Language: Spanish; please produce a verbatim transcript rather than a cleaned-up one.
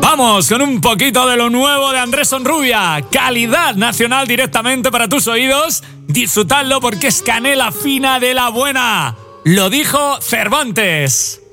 Vamos con un poquito de lo nuevo de Andrés Onrubia. Calidad nacional directamente para tus oídos. Disfrutadlo porque es canela fina de la buena. Lo dijo Cervantes.